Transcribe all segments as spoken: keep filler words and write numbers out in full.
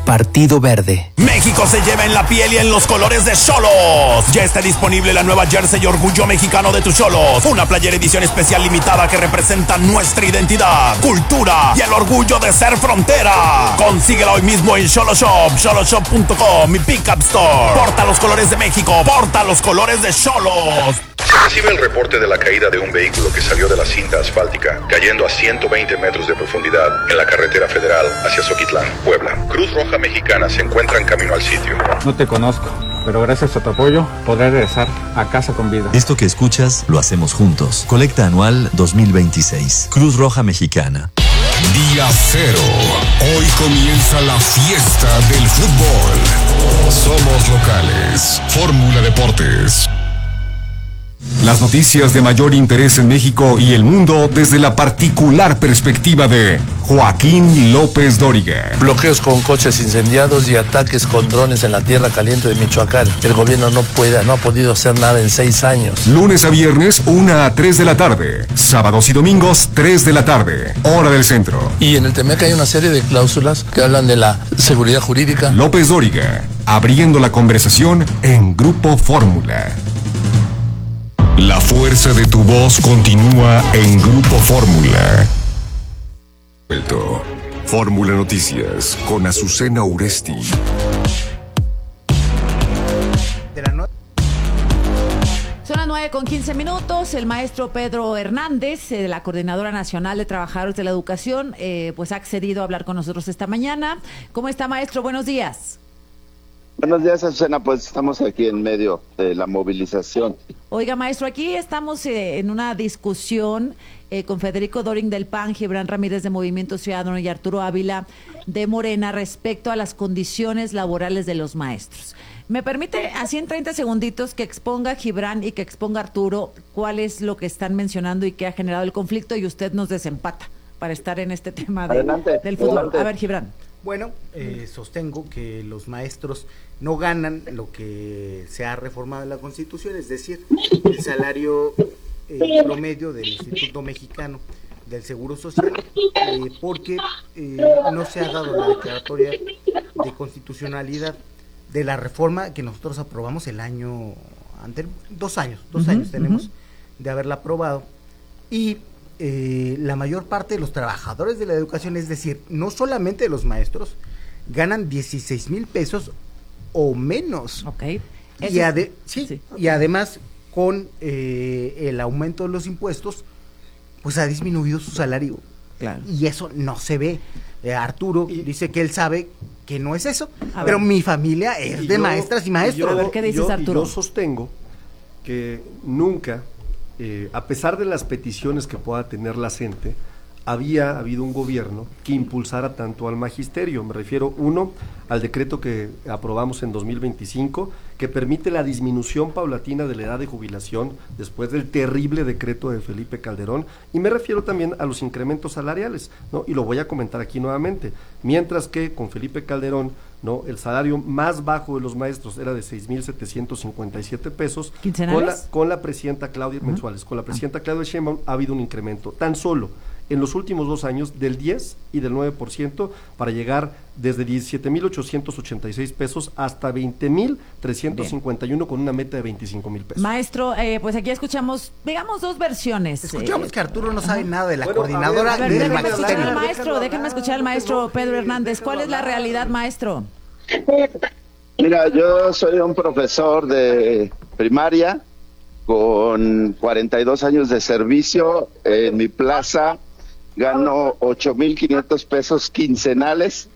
Partido Verde. México se lleva en la piel y en los colores de Xolos. Ya está disponible la nueva jersey Orgullo Mexicano de tus Xolos. Una playera edición especial limitada que representa nuestra identidad, cultura y el orgullo de ser frontera. Consíguela hoy mismo en Xolo Shop, xolo shop punto com, mi Pickup Store. Porta los colores de México, porta los colores de Xolos. Se recibe el reporte de la caída de un vehículo que salió de la cinta asfáltica, cayendo a ciento veinte metros de profundidad en la carretera federal hacia Zoquitlán, Puebla. Cruz Roja Mexicana se encuentra en camino al sitio. No te conozco, pero gracias a tu apoyo podré regresar a casa con vida. Esto que escuchas lo hacemos juntos. Colecta anual dos mil veintiséis. Cruz Roja Mexicana. Día cero. Hoy comienza la fiesta del fútbol. Somos locales. Fórmula Deportes. Las noticias de mayor interés en México y el mundo desde la particular perspectiva de Joaquín López Dóriga. Bloqueos con coches incendiados y ataques con drones en la tierra caliente de Michoacán. El gobierno no puede, no ha podido hacer nada en seis años. Lunes a viernes, una a tres de la tarde. Sábados y domingos, tres de la tarde. Hora del centro. Y en el Temec hay una serie de cláusulas que hablan de la seguridad jurídica. López Dóriga, abriendo la conversación en Grupo Fórmula. La fuerza de tu voz continúa en Grupo Fórmula. Fórmula Noticias con Azucena Uresti. Son las nueve con quince minutos. El maestro Pedro Hernández, de la Coordinadora Nacional de Trabajadores de la Educación, eh, pues ha accedido a hablar con nosotros esta mañana. ¿Cómo está, maestro? Buenos días. Buenos días, Azucena. Pues estamos aquí en medio de la movilización. Oiga, maestro, aquí estamos eh, en una discusión eh, con Federico Doring del P A N, Gibran Ramírez de Movimiento Ciudadano y Arturo Ávila de Morena respecto a las condiciones laborales de los maestros. ¿Me permite, así en treinta segunditos, que exponga Gibran y que exponga Arturo cuál es lo que están mencionando y qué ha generado el conflicto, y usted nos desempata para estar en este tema de, adelante, del fútbol? Adelante. A ver, Gibran. Bueno, eh, sostengo que los maestros no ganan lo que se ha reformado en la Constitución, es decir, el salario eh, promedio del Instituto Mexicano del Seguro Social, eh, porque eh, no se ha dado la declaratoria de constitucionalidad de la reforma que nosotros aprobamos el año anterior, dos años, dos uh-huh, años tenemos uh-huh. de haberla aprobado, y Eh, la mayor parte de los trabajadores de la educación, es decir, no solamente los maestros, ganan dieciséis mil pesos o menos. Okay. Y, ade- sí, sí. y además, con eh, el aumento de los impuestos, pues ha disminuido su salario. Claro. Y eso no se ve. Eh, Arturo y, dice que él sabe que no es eso, pero mi familia es de yo, maestras y maestros. Yo, a ver, ¿qué dices, yo, Arturo? Yo sostengo que nunca... Eh, a pesar de las peticiones que pueda tener la gente, había habido un gobierno que impulsara tanto al magisterio. Me refiero, uno, al decreto que aprobamos en dos mil veinticinco, que permite la disminución paulatina de la edad de jubilación después del terrible decreto de Felipe Calderón, y me refiero también a los incrementos salariales, ¿no? Y lo voy a comentar aquí nuevamente. Mientras que con Felipe Calderón, ¿no?, el salario más bajo de los maestros era de seis mil setecientos cincuenta y siete pesos. ¿Quincenales? Con la, con la presidenta Claudia, uh-huh. mensuales, con la presidenta Claudia Sheinbaum ha habido un incremento, tan solo en los últimos dos años, del diez y del nueve por ciento, para llegar desde diecisiete mil ochocientos ochenta y seis pesos hasta veinte mil trescientos cincuenta y uno, con una meta de veinticinco mil pesos. Maestro, eh, pues aquí escuchamos, digamos, dos versiones. Escuchamos eh, que Arturo no sabe uh-huh. nada de la bueno, coordinadora a ver, del déjenme magisterio. escuchar al maestro, déjenme escuchar al maestro Pedro Hernández. ¿Cuál es la realidad, maestro? Mira, yo soy un profesor de primaria con cuarenta y dos años de servicio. En mi plaza gano ocho mil quinientos pesos quincenales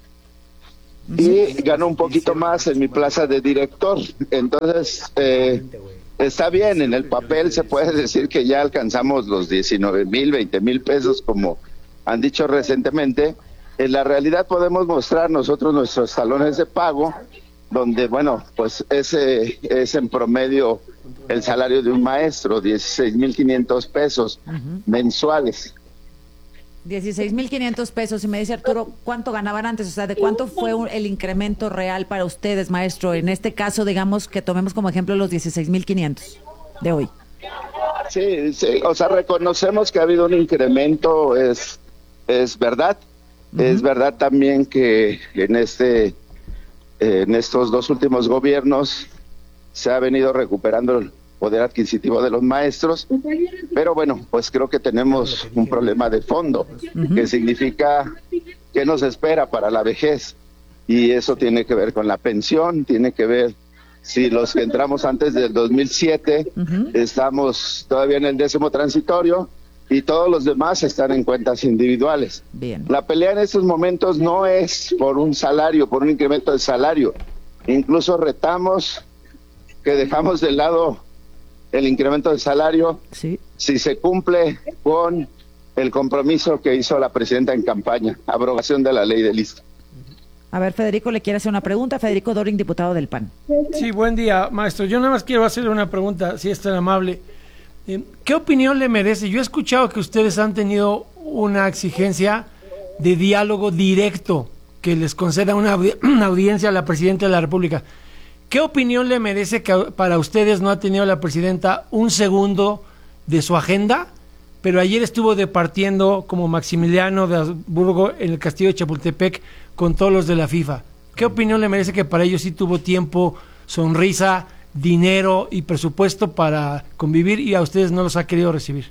y gano un poquito más en mi plaza de director. Entonces, eh, está bien, en el papel se puede decir que ya alcanzamos los diecinueve mil, veinte mil pesos, como han dicho recientemente. En la realidad podemos mostrar nosotros nuestros talones de pago, donde, bueno, pues ese es en promedio el salario de un maestro, dieciséis mil quinientos pesos uh-huh. mensuales. dieciséis mil quinientos pesos, y me dice Arturo, ¿cuánto ganaban antes? O sea, ¿de cuánto fue un, el incremento real para ustedes, maestro? En este caso, digamos que tomemos como ejemplo los dieciséis mil quinientos de hoy. Sí, sí, o sea, reconocemos que ha habido un incremento, es, es verdad. Uh-huh. Es verdad también que en este eh, en estos dos últimos gobiernos se ha venido recuperando el poder adquisitivo de los maestros, pero bueno, pues creo que tenemos un problema de fondo, uh-huh. que significa qué nos espera para la vejez, y eso tiene que ver con la pensión, tiene que ver si los que entramos antes del dos mil siete uh-huh. estamos todavía en el décimo transitorio y todos los demás están en cuentas individuales. Bien. La pelea en estos momentos no es por un salario, por un incremento de salario, incluso retamos que dejamos de lado el incremento de salario sí. si se cumple con el compromiso que hizo la presidenta en campaña, abrogación de la ley del I S S S T E. A ver, Federico le quiere hacer una pregunta. Federico Doring, diputado del P A N. Sí, buen día, maestro. Yo nada más quiero hacerle una pregunta, si es tan amable. Eh, ¿Qué opinión le merece? Yo he escuchado que ustedes han tenido una exigencia de diálogo directo, que les conceda una, audi- una audiencia a la presidenta de la República. ¿Qué opinión le merece que para ustedes no ha tenido la presidenta un segundo de su agenda, pero ayer estuvo departiendo como Maximiliano de Habsburgo en el castillo de Chapultepec con todos los de la FIFA? ¿Qué opinión le merece que para ellos sí tuvo tiempo, sonrisa, dinero y presupuesto para convivir y a ustedes no los ha querido recibir?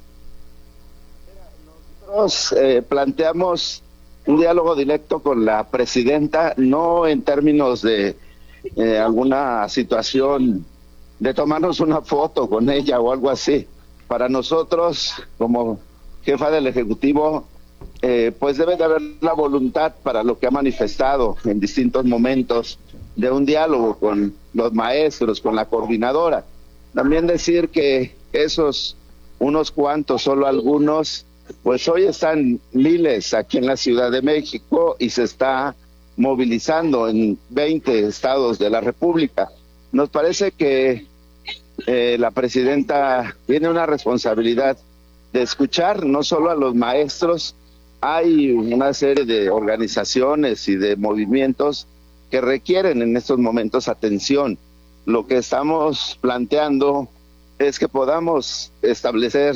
Nosotros eh, planteamos un diálogo directo con la presidenta, no en términos de Eh, alguna situación de tomarnos una foto con ella o algo así. Para nosotros, como jefa del Ejecutivo, eh, pues debe de haber la voluntad para lo que ha manifestado en distintos momentos de un diálogo con los maestros, con la coordinadora. También decir que esos unos cuantos, solo algunos, pues hoy están miles aquí en la Ciudad de México y se está movilizando en veinte estados de la República. Nos parece que eh, la presidenta tiene una responsabilidad de escuchar no solo a los maestros, hay una serie de organizaciones y de movimientos que requieren en estos momentos atención. Lo que estamos planteando es que podamos establecer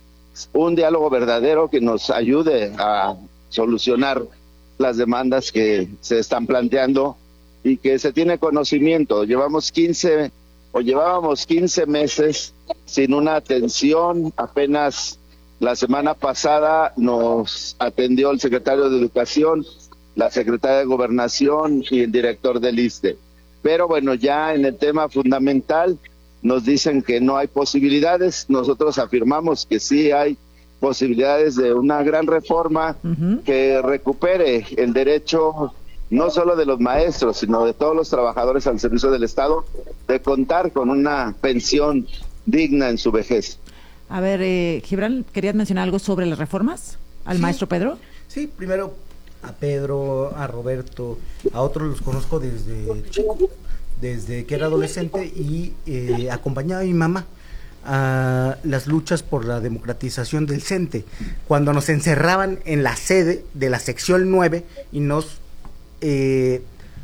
un diálogo verdadero que nos ayude a solucionar las demandas que se están planteando y que se tiene conocimiento. Llevamos quince o llevábamos quince meses sin una atención. Apenas la semana pasada nos atendió el secretario de Educación, la secretaria de Gobernación y el director del I S S S T E. Pero bueno, ya en el tema fundamental nos dicen que no hay posibilidades. Nosotros afirmamos que sí hay posibilidades de una gran reforma uh-huh. que recupere el derecho no solo de los maestros, sino de todos los trabajadores al servicio del Estado, de contar con una pensión digna en su vejez. A ver, eh, Gibran, ¿querías mencionar algo sobre las reformas al sí. maestro Pedro? Sí, primero a Pedro, a Roberto, a otros los conozco desde chico, desde que era adolescente y eh, acompañaba a mi mamá a las luchas por la democratización del CENTE, cuando nos encerraban en la sede de la sección nueve y nos eh,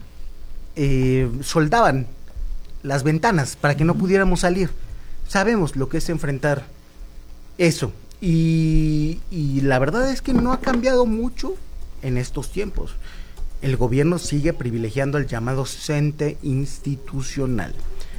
eh, soldaban las ventanas para que no pudiéramos salir. Sabemos lo que es enfrentar eso y, y la verdad es que no ha cambiado mucho en estos tiempos. El gobierno sigue privilegiando el llamado CENTE institucional.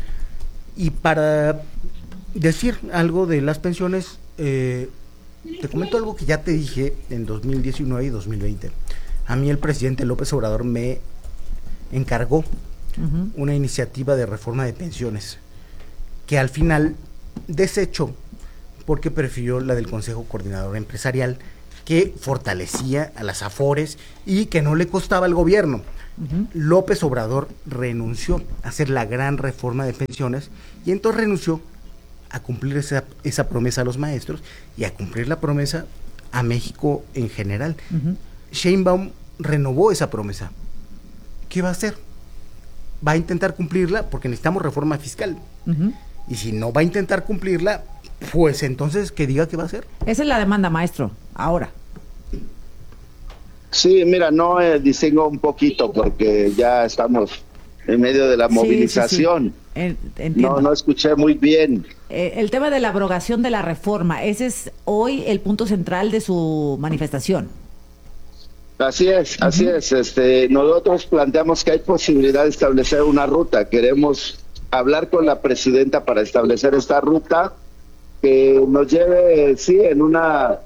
Y para decir algo de las pensiones, eh, te comento algo que ya te dije en dos mil diecinueve y dos mil veinte. A mí el presidente López Obrador me encargó uh-huh. una iniciativa de reforma de pensiones que al final desechó porque prefirió la del Consejo Coordinador Empresarial, que fortalecía a las AFORES y que no le costaba al gobierno. Uh-huh. López Obrador renunció a hacer la gran reforma de pensiones y entonces renunció a cumplir esa, esa promesa a los maestros y a cumplir la promesa a México en general. Uh-huh. Sheinbaum renovó esa promesa. ¿Qué va a hacer? Va a intentar cumplirla porque necesitamos reforma fiscal. Uh-huh. Y si no va a intentar cumplirla, pues entonces que diga qué va a hacer. Esa es la demanda, maestro, ahora. Sí, mira, no eh, distingo un poquito porque ya estamos en medio de la sí, movilización. Sí, sí. No, no escuché muy bien. Eh, el tema de la abrogación de la reforma, ese es hoy el punto central de su manifestación. Así es, así uh-huh. es. Este, nosotros planteamos que hay posibilidad de establecer una ruta. Queremos hablar con la presidenta para establecer esta ruta que nos lleve, sí, en un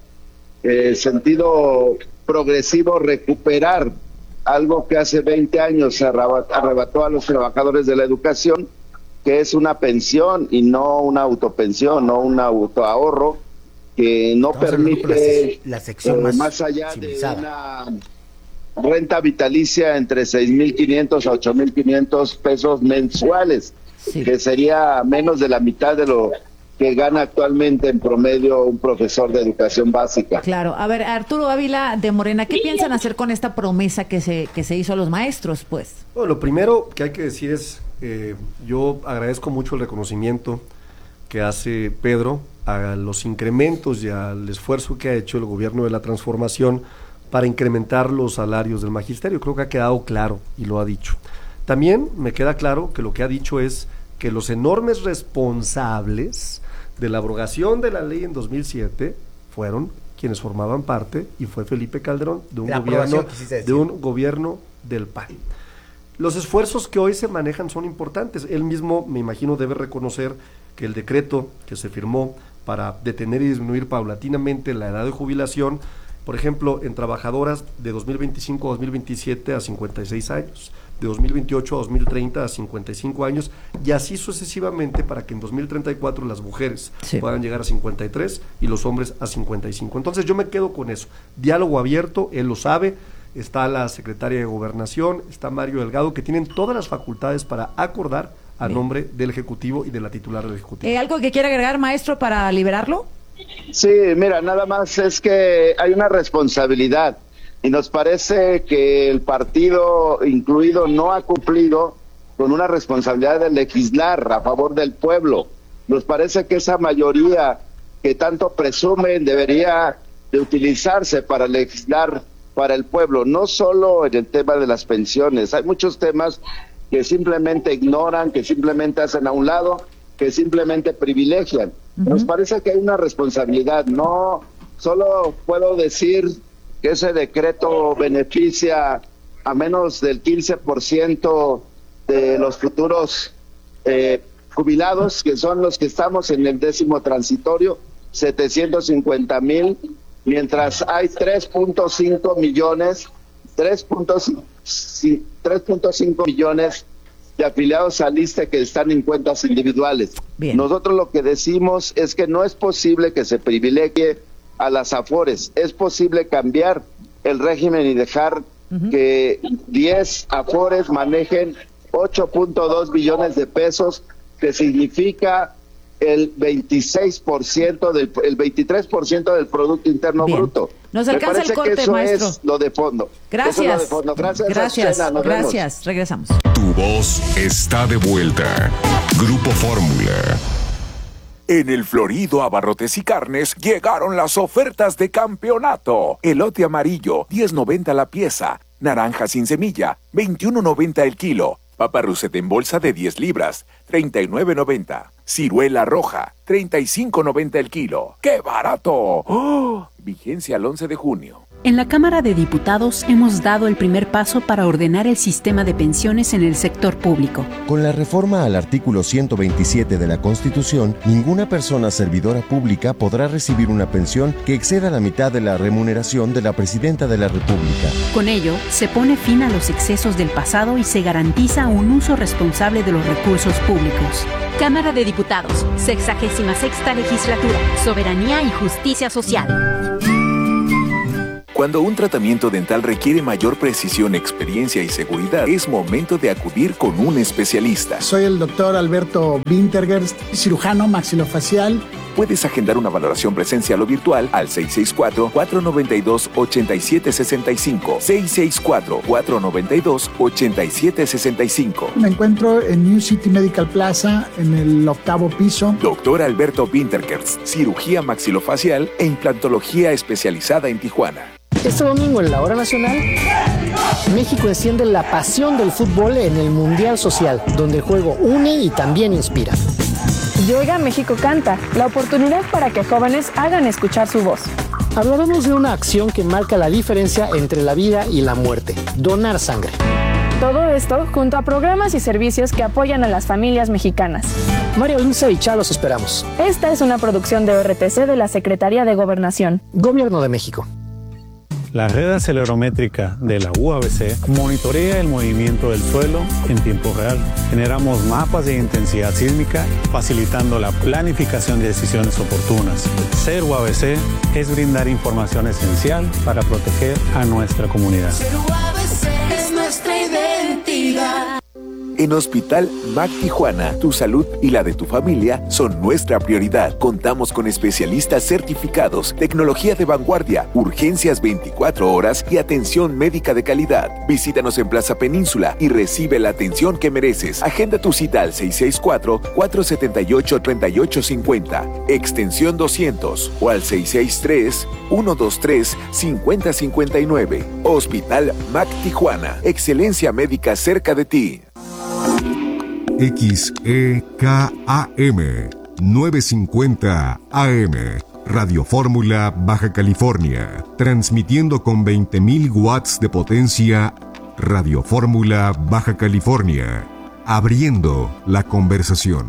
eh, sentido progresivo, recuperar algo que hace veinte años se arrebató a los trabajadores de la educación, que es una pensión y no una autopensión, no un autoahorro, que no Vamos permite, la, la sección eh, más, más allá civilizada. De una renta vitalicia entre seis mil quinientos a ocho mil quinientos pesos mensuales, sí. que sería menos de la mitad de lo que gana actualmente en promedio un profesor de educación básica. Claro. A ver, Arturo Ávila de Morena, ¿qué piensan hacer con esta promesa que se que se hizo a los maestros, pues? Bueno, lo primero que hay que decir es, eh, yo agradezco mucho el reconocimiento que hace Pedro a los incrementos y al esfuerzo que ha hecho el gobierno de la transformación para incrementar los salarios del magisterio. Creo que ha quedado claro y lo ha dicho. También me queda claro que lo que ha dicho es que los enormes responsables de la abrogación de la ley en dos mil siete fueron quienes formaban parte, y fue Felipe Calderón, de un gobierno de un gobierno del P A N. Los esfuerzos que hoy se manejan son importantes. Él mismo, me imagino, debe reconocer que el decreto que se firmó para detener y disminuir paulatinamente la edad de jubilación, por ejemplo, en trabajadoras de dos mil veinticinco a dos mil veintisiete a cincuenta y seis años, de dos mil veintiocho a dos mil treinta a cincuenta y cinco años, y así sucesivamente para que en dos mil treinta y cuatro las mujeres sí. puedan llegar a cincuenta y tres y los hombres a cincuenta y cinco. Entonces yo me quedo con eso, diálogo abierto, él lo sabe, está la secretaria de Gobernación, está Mario Delgado, que tienen todas las facultades para acordar a Bien. nombre del Ejecutivo y de la titular del Ejecutivo. ¿Eh, ¿Algo que quiera agregar, maestro, para liberarlo? Sí, mira, nada más es que hay una responsabilidad y nos parece que el partido incluido no ha cumplido con una responsabilidad de legislar a favor del pueblo. Nos parece que esa mayoría que tanto presumen debería de utilizarse para legislar para el pueblo, no solo en el tema de las pensiones. Hay muchos temas que simplemente ignoran, que simplemente hacen a un lado, que simplemente privilegian. Uh-huh. Nos parece que hay una responsabilidad. No solo puedo decir que ese decreto beneficia a menos del quince por ciento de los futuros eh, jubilados, que son los que estamos en el décimo transitorio, setecientos cincuenta mil, mientras hay tres punto cinco millones, tres punto cinco millones de afiliados al ISSSTE que están en cuentas individuales. Bien. Nosotros lo que decimos es que no es posible que se privilegie a las AFORES, es posible cambiar el régimen y dejar uh-huh. que diez AFORES manejen ocho punto dos billones de pesos, que significa el veintiséis por ciento del el veintitrés por ciento del Producto Interno Bien. Bruto. Nos alcanza el corte, que eso maestro. Es lo de fondo. Gracias. Eso es lo de fondo. Gracias. Gracias. Azucena, nos Gracias. vemos. Regresamos. Tu voz está de vuelta. Grupo Fórmula. En el Florido Abarrotes y Carnes llegaron las ofertas de campeonato. Elote amarillo, diez noventa la pieza. Naranja sin semilla, veintiuno noventa el kilo. Papa Russet en bolsa de diez libras, treinta y nueve noventa. Ciruela roja, treinta y cinco noventa el kilo. ¡Qué barato! ¡Oh! Vigencia al once de junio. En la Cámara de Diputados hemos dado el primer paso para ordenar el sistema de pensiones en el sector público. Con la reforma al artículo ciento veintisiete de la Constitución, ninguna persona servidora pública podrá recibir una pensión que exceda la mitad de la remuneración de la Presidenta de la República. Con ello, se pone fin a los excesos del pasado y se garantiza un uso responsable de los recursos públicos. Cámara de Diputados, sexagésima sexta legislatura, soberanía y justicia social. Cuando un tratamiento dental requiere mayor precisión, experiencia y seguridad, es momento de acudir con un especialista. Soy el doctor Alberto Wintergerst, cirujano maxilofacial. Puedes agendar una valoración presencial o virtual al seis seis cuatro, cuatro nueve dos, ocho siete seis cinco, seis seis cuatro, cuatro nueve dos, ocho siete seis cinco. Me encuentro en New City Medical Plaza, en el octavo piso. Doctor Alberto Wintergerst, cirugía maxilofacial e implantología especializada en Tijuana. Este domingo en la Hora Nacional, México enciende la pasión del fútbol en el Mundial Social, donde el juego une y también inspira. Yoga México Canta, la oportunidad para que jóvenes hagan escuchar su voz. Hablaremos de una acción que marca la diferencia entre la vida y la muerte: donar sangre. Todo esto junto a programas y servicios que apoyan a las familias mexicanas. Mario Lince y Chá los esperamos. Esta es una producción de O R T C de la Secretaría de Gobernación. Gobierno de México. La red acelerométrica de la U A B C monitorea el movimiento del suelo en tiempo real. Generamos mapas de intensidad sísmica, facilitando la planificación de decisiones oportunas. Ser U A B C es brindar información esencial para proteger a nuestra comunidad. Ser U A B C es nuestra identidad. En Hospital Mac Tijuana, tu salud y la de tu familia son nuestra prioridad. Contamos con especialistas certificados, tecnología de vanguardia, urgencias veinticuatro horas y atención médica de calidad. Visítanos en Plaza Península y recibe la atención que mereces. Agenda tu cita al seis seis cuatro, cuatro siete ocho, tres ocho cinco cero, extensión doscientos o al seis seis tres, uno dos tres, cinco cero cinco nueve. Hospital Mac Tijuana, excelencia médica cerca de ti. X E K A M novecientos cincuenta A M, Radio Fórmula, Baja California, transmitiendo con veinte mil watts de potencia. Radio Fórmula, Baja California, abriendo la conversación.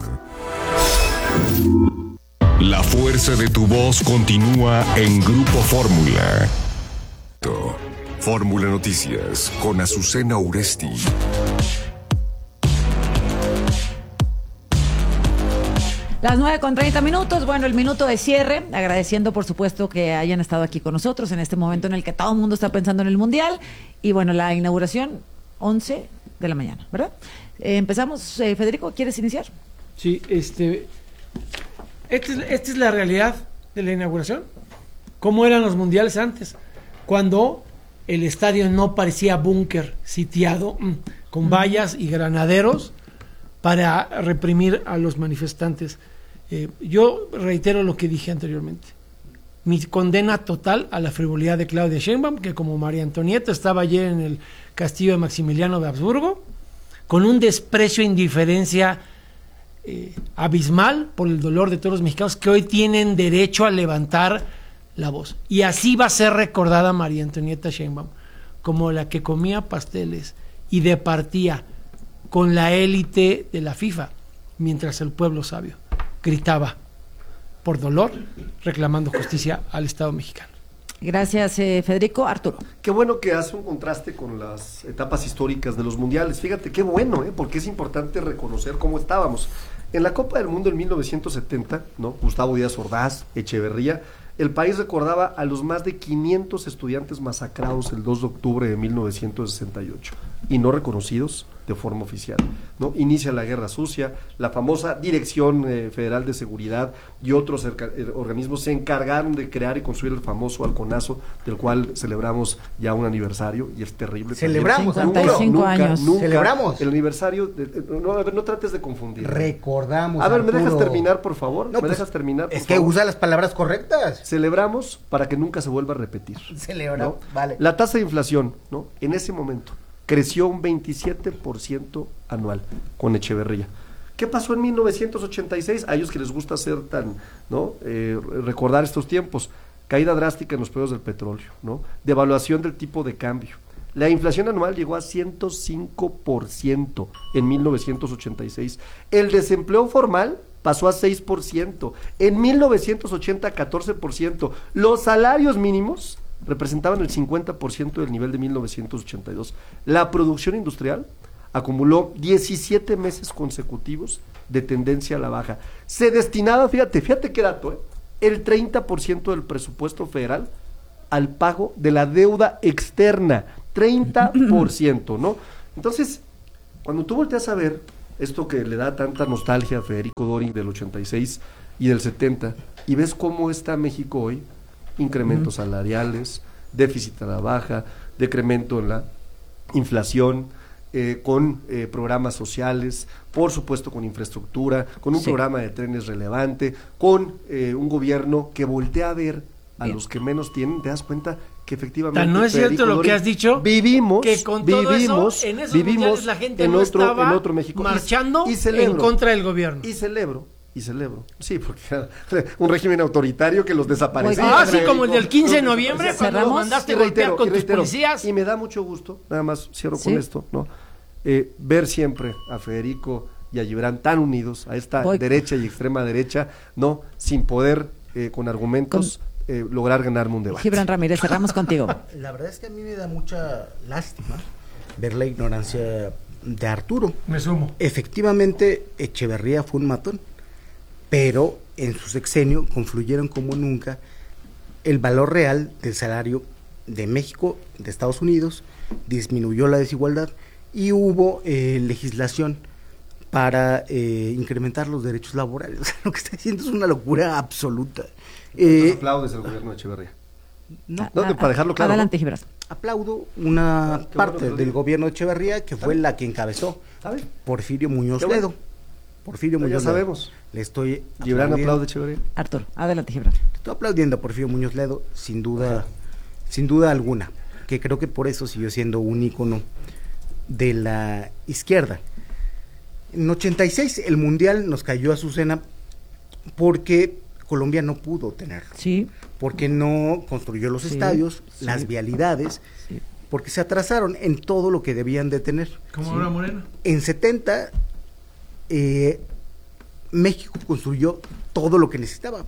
La fuerza de tu voz continúa en Grupo Fórmula. Fórmula Noticias con Azucena Uresti. Las nueve con treinta minutos, bueno, el minuto de cierre, agradeciendo por supuesto que hayan estado aquí con nosotros en este momento en el que todo el mundo está pensando en el Mundial, y bueno, la inauguración, once de la mañana, ¿verdad? Eh, empezamos, eh, Federico, ¿quieres iniciar? Sí, este, esta es, esta es la realidad de la inauguración, cómo eran los mundiales antes, cuando el estadio no parecía búnker sitiado, mmm, con vallas y granaderos para reprimir a los manifestantes. Eh, yo reitero lo que dije anteriormente. Mi condena total a la frivolidad de Claudia Sheinbaum, que como María Antonieta estaba ayer en el castillo de Maximiliano de Habsburgo, con un desprecio e indiferencia eh, abismal por el dolor de todos los mexicanos que hoy tienen derecho a levantar la voz. Y así va a ser recordada María Antonieta Sheinbaum, como la que comía pasteles y departía con la élite de la FIFA, mientras el pueblo sabio gritaba por dolor, reclamando justicia al Estado mexicano. Gracias, eh, Federico. Arturo. Qué bueno que hace un contraste con las etapas históricas de los mundiales. Fíjate, qué bueno, ¿eh? Porque es importante reconocer cómo estábamos. En la Copa del Mundo en mil novecientos setenta, ¿no? Gustavo Díaz Ordaz, Echeverría, el país recordaba a los más de quinientos estudiantes masacrados el dos de octubre de mil novecientos sesenta y ocho y no reconocidos de forma oficial, ¿no? Inicia la Guerra Sucia, la famosa Dirección eh, Federal de Seguridad y otros eh, organismos se encargaron de crear y construir el famoso halconazo, del cual celebramos ya un aniversario, y es terrible. Celebramos, cincuenta y cinco nunca, años. Nunca, Celebramos. El aniversario, de, de, no, a ver, no trates de confundir. Recordamos, A ver, ¿me Arturo. dejas terminar, por favor? No, ¿Me pues, dejas terminar, por Es que favor? usa las palabras correctas. Celebramos para que nunca se vuelva a repetir. Celebramos, ¿no? vale. La tasa de inflación, ¿no? En ese momento creció un veintisiete por ciento anual con Echeverría. ¿Qué pasó en mil novecientos ochenta y seis? A ellos que les gusta ser tan, ¿no? Eh, recordar estos tiempos. Caída drástica en los precios del petróleo, ¿no? Devaluación del tipo de cambio. La inflación anual llegó a ciento cinco por ciento en mil novecientos ochenta y seis. El desempleo formal pasó a seis por ciento. En mil novecientos ochenta, catorce por ciento. Los salarios mínimos representaban el cincuenta por ciento del nivel de mil novecientos ochenta y dos. La producción industrial acumuló diecisiete meses consecutivos de tendencia a la baja. Se destinaba, fíjate, fíjate qué dato, ¿eh? el treinta por ciento del presupuesto federal al pago de la deuda externa, treinta por ciento, ¿no? Entonces, cuando tú volteas a ver esto que le da tanta nostalgia a Federico Doring del ochenta y seis y del setenta, y ves cómo está México hoy, incrementos uh-huh. salariales, déficit a la baja, decremento en la inflación, eh, con eh, programas sociales, por supuesto con infraestructura, con un sí. programa de trenes relevante, con eh, un gobierno que voltea a ver a Bien. los que menos tienen. Te das cuenta que efectivamente Tan no es Federico cierto lo Doring, que has dicho, vivimos, que con vivimos, todo eso, en esos vivimos la gente en no otro, estaba en otro México marchando y, y celebro, en contra del gobierno. Y celebro y celebro. Sí, porque era un régimen autoritario que los desaparecía. Ah, sí, como el del quince de noviembre, cuando los mandaste y golpear reitero, con y tus reitero, policías. Y me da mucho gusto, nada más cierro ¿Sí? con esto, ¿no? Eh, ver siempre a Federico y a Gibran tan unidos, a esta Voy. derecha y extrema derecha, ¿no? Sin poder, eh, con argumentos, eh, lograr ganarme un debate. Gibran Ramírez, cerramos contigo. La verdad es que a mí me da mucha lástima ver la ignorancia de Arturo. Me sumo. Efectivamente, Echeverría fue un matón, pero en su sexenio confluyeron como nunca el valor real del salario de México, de Estados Unidos, disminuyó la desigualdad y hubo eh, legislación para eh, incrementar los derechos laborales. O sea, lo que está diciendo es una locura absoluta. Eh, Eh, aplaudes al gobierno de Echeverría. No, No, para dejarlo claro. Adelante, ¿no? Gibran. Aplaudo una Ah, qué parte bueno que lo del diga. gobierno de Echeverría que fue la que encabezó ¿Sabe? Porfirio Muñoz Qué bueno. Ledo. Porfirio Ya Muñoz Ledo. sabemos. Le estoy Gibran aplaudiendo. aplaude Echeverría. Arturo, adelante, Gibran. Estoy aplaudiendo a Porfirio Muñoz Ledo, sin duda, sin duda alguna, que creo que por eso siguió siendo un ícono de la izquierda. En ochenta y seis el Mundial nos cayó a Azucena porque Colombia no pudo tenerlo. Sí. Porque no construyó los Sí, estadios, sí. las vialidades, Sí. porque se atrasaron en todo lo que debían de tener. Como ahora Morena. En setenta, eh, México construyó todo lo que necesitaba.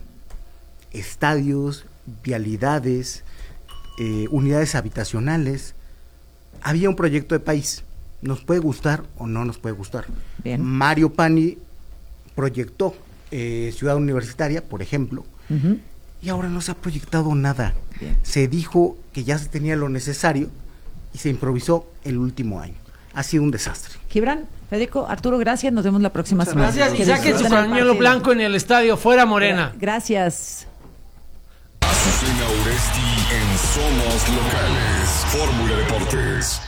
Estadios, vialidades, eh, unidades habitacionales. Había un proyecto de país. Nos puede gustar o no nos puede gustar. Bien. Mario Pani proyectó eh, Ciudad Universitaria, por ejemplo, Ujú. y ahora no se ha proyectado nada. Bien. Se dijo que ya se tenía lo necesario y se improvisó el último año. Ha sido un desastre. Gibran, Federico, Arturo, gracias. Nos vemos la próxima semana. Gracias, y Que saquen su disfruten el pañuelo partido. blanco en el estadio, fuera Morena. Gracias. Azucena Oresti en Somos Locales. Fórmula Deportes.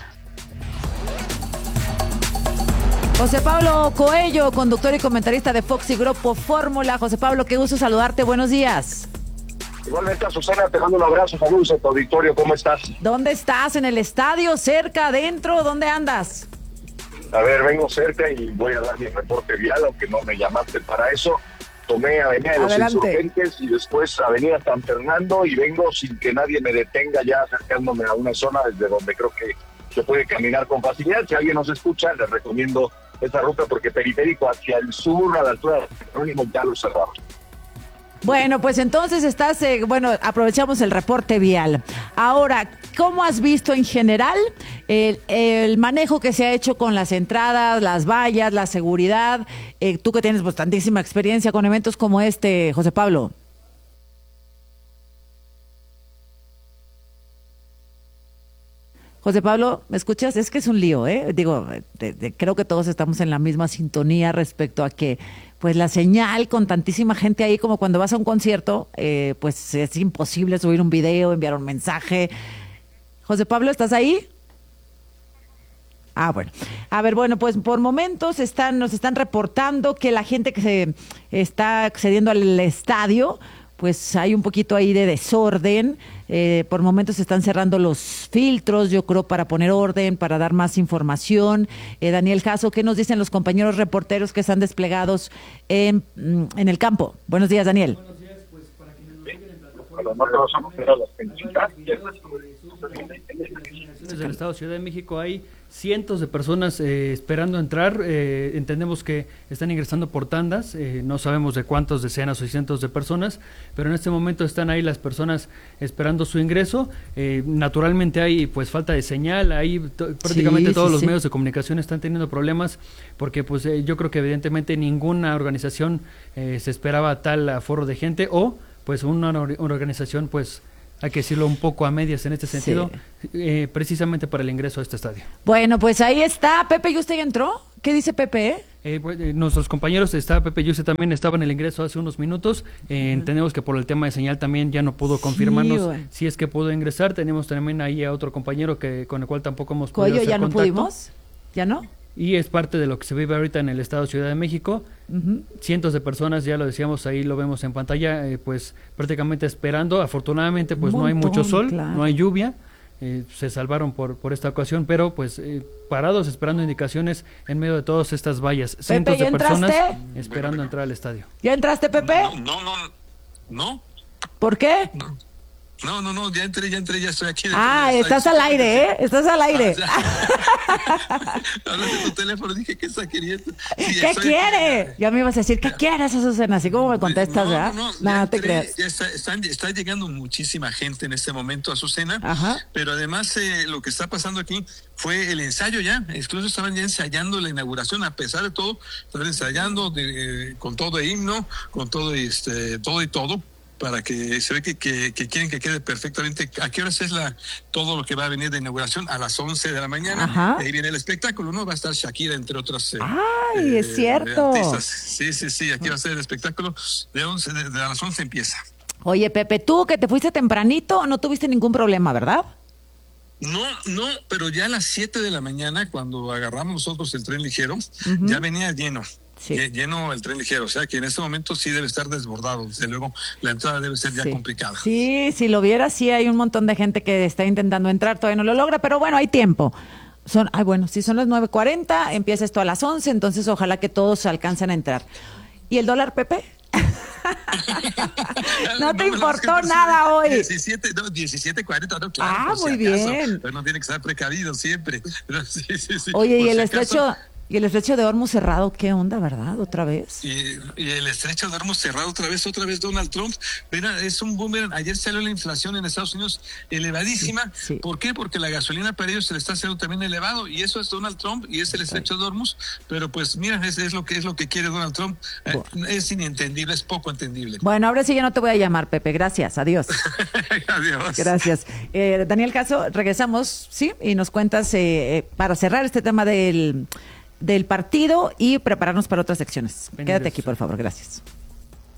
José Pablo Coello, conductor y comentarista de Fox y Grupo Fórmula. José Pablo, qué gusto saludarte. Buenos días. Igualmente, Azucena, te mando un abrazo, saludos a tu auditorio, ¿cómo estás? ¿Dónde estás? ¿En el estadio? ¿Cerca? ¿Adentro? ¿Dónde andas? A ver, vengo cerca y voy a dar mi reporte vial, aunque no me llamaste para eso. Tomé Avenida de los Adelante. Insurgentes y después Avenida San Fernando y vengo sin que nadie me detenga, ya acercándome a una zona desde donde creo que se puede caminar con facilidad. Si alguien nos escucha, les recomiendo esta ruta porque periférico hacia el sur, a la altura de Jerónimo, ya lo cerramos. Bueno, pues entonces estás, eh, bueno, aprovechamos el reporte vial. Ahora, ¿cómo has visto en general el, el manejo que se ha hecho con las entradas, las vallas, la seguridad? Eh, tú que tienes bastantísima experiencia con eventos como este, José Pablo. José Pablo, ¿me escuchas? Es que es un lío, ¿eh? Digo, de, de, creo que todos estamos en la misma sintonía respecto a que, pues, la señal con tantísima gente ahí, como cuando vas a un concierto, eh, pues es imposible subir un video, enviar un mensaje. José Pablo, ¿estás ahí? Ah, bueno. A ver, bueno, pues por momentos están, nos están reportando que la gente que se está accediendo al estadio, pues hay un poquito ahí de desorden. Eh, por momentos se están cerrando los filtros, yo creo, para poner orden, para dar más información. Eh, Daniel Jasso, ¿qué nos dicen los compañeros reporteros que están desplegados en, en el campo? Buenos días, Daniel. Desde el Estado Ciudad de México hay cientos de personas eh, esperando entrar. Eh, entendemos que están ingresando por tandas, eh, no sabemos de cuántos, decenas o cientos de personas, pero en este momento están ahí las personas esperando su ingreso. Eh, naturalmente hay pues falta de señal, ahí to- prácticamente Sí, todos sí, los sí. medios de comunicación están teniendo problemas porque pues eh, yo creo que evidentemente ninguna organización eh, se esperaba tal aforo de gente o pues una, or- una organización pues hay que decirlo un poco a medias en este sentido, eh, precisamente para el ingreso a este estadio. Bueno, pues ahí está. Pepe, ¿y usted entró? ¿Qué dice Pepe? Eh, pues, eh, nuestros compañeros, está Pepe Yuse también estaba en el ingreso hace unos minutos. Eh, entendemos que por el tema de señal también ya no pudo confirmarnos bueno. si es que pudo ingresar. Tenemos también ahí a otro compañero que con el cual tampoco hemos podido Coelho, hacer ¿ya no contacto. pudimos? ¿Ya no? Y es parte de lo que se vive ahorita en el estado Ciudad de México. Ujú. Cientos de personas, ya lo decíamos, ahí lo vemos en pantalla, eh, pues prácticamente esperando. Afortunadamente, pues Un no hay mucho montón, sol, claro. no hay lluvia. eh, se salvaron por, por esta ocasión, pero pues eh, parados esperando indicaciones en medio de todas estas vallas. Cientos Pepe, de ¿ya personas entraste? esperando entrar al estadio. ¿Ya entraste, Pepe? No, no, no. ¿Por qué? No. No, no, no, ya entré, ya entré, ya estoy aquí. Ah, estás al aire, ¿eh? Estás al aire. Hablas de tu teléfono, dije, ¿qué está queriendo? Sí, ¿Qué quiere? Aquí. Ya me ibas a decir, ¿qué quieres, Azucena? Así como me contestas, no, ¿verdad? No, no, Nada, entré, te creas. Ya está, están, está llegando muchísima gente en este momento a Azucena, Ajá. Pero además eh, lo que está pasando aquí fue el ensayo ya, incluso estaban ya ensayando la inauguración, a pesar de todo, estaban ensayando de, eh, con todo de himno, con todo, este, todo y todo, para que se ve que, que, que quieren que quede perfectamente. ¿A qué horas es la todo lo que va a venir de inauguración? A las once de la mañana. Ajá. Ahí viene el espectáculo, ¿no? Va a estar Shakira, entre otras. Eh, ¡Ay, eh, es cierto! artistas. Sí, sí, sí, aquí va a ser el espectáculo. De, once, de, de a las once empieza. Oye, Pepe, tú que te fuiste tempranito, no tuviste ningún problema, ¿verdad? No, no, pero ya a las siete de la mañana, cuando agarramos nosotros el tren ligero, uh-huh. ya venía lleno. Sí. Lleno el tren ligero, o sea que en este momento sí debe estar desbordado, desde luego la entrada debe ser ya sí. complicada. Sí, si lo vieras, sí hay un montón de gente que está intentando entrar, todavía no lo logra, pero bueno, hay tiempo. Son, ay, bueno, si son las nueve cuarenta, empieza esto a las once, entonces ojalá que todos alcancen a entrar. ¿Y el dólar, Pepe? No te no, importó nada hoy. diecisiete, no, diecisiete cuarenta, no, claro. Ah, muy si acaso, bien. Pero no tiene que estar precavido siempre. Pero sí, sí, sí. Oye, por y el si estrecho... acaso, Y el estrecho de Hormuz cerrado, ¿qué onda, verdad? ¿Otra vez? Y, y el estrecho de Hormuz cerrado otra vez, otra vez Donald Trump. Mira, es un boomerang. Ayer salió la inflación en Estados Unidos elevadísima. Sí, sí. ¿Por qué? Porque la gasolina para ellos se le está haciendo también elevado. Y eso es Donald Trump y es el estrecho de Hormuz. Pero pues mira, es, es lo que es lo que quiere Donald Trump. Eh, es inentendible, es poco entendible. Bueno, ahora sí ya no te voy a llamar, Pepe. Gracias, adiós. Adiós. Gracias. Eh, Daniel Caso, regresamos, ¿sí? Y nos cuentas eh, para cerrar este tema del... del partido y prepararnos para otras secciones. Quédate aquí, por favor. Gracias.